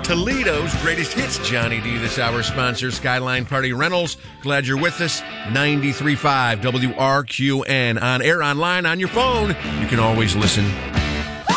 Toledo's greatest hits. Johnny D this hour sponsors Skyline Party Rentals. Glad you're with us. 93.5 WRQN. On air, online, on your phone. You can always listen